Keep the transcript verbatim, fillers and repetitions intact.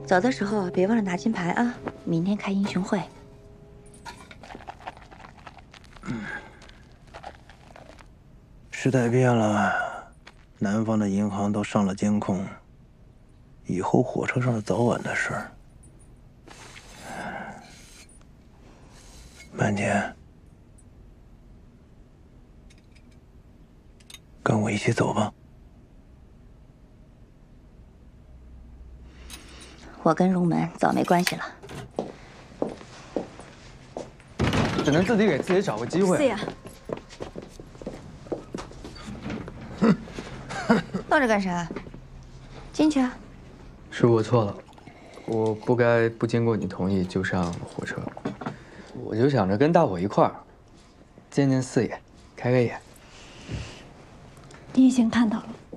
走的时候别忘了拿金牌啊！明天开英雄会。 嗯，时代变了，南方的银行都上了监控，以后火车上是早晚的事儿。曼姐，跟我一起走吧。 我跟荣门早没关系了。 只能自己给自己找个机会。 四爷，愣着干啥？进去啊！ 是我错了，我不该不经过你同意就上火车。我就想着跟大伙一块儿见见四爷，开开眼。 你已经看到了。